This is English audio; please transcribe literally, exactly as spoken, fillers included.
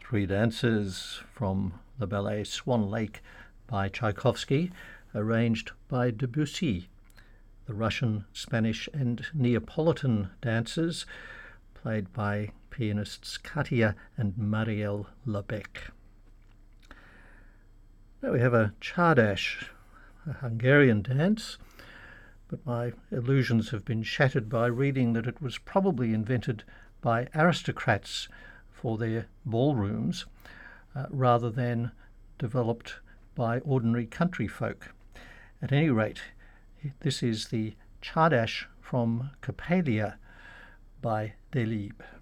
Three dances from the ballet Swan Lake by Tchaikovsky, arranged by Debussy. The Russian, Spanish and Neapolitan dances, played by pianists Katia and Marielle Lebec. Now we have a Csárdás, a Hungarian dance, but my illusions have been shattered by reading that it was probably invented by aristocrats for their ballrooms, uh, rather than developed by ordinary country folk. At any rate, this is the Csárdás from Coppelia by Delibes.